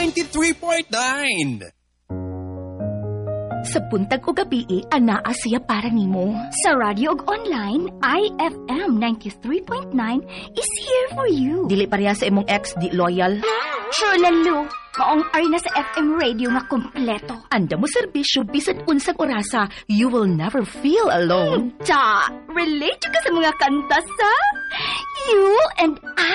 93.9. Sa buntag o gabi, anaa siya para nimo. Sa radio ug online, IFM 93.9 is here for you. Dili pareha sa imong ex, di loyal. Sure, lalo. Maong ari na sa FM radio nga kompleto. Anda mo serbisyo bisan unsang orasa, you will never feel alone. Relate ka sa mga kanta sa You and